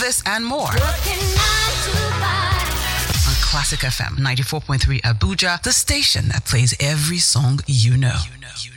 this and more. On Classic FM 94.3 Abuja, the station that plays every song you know.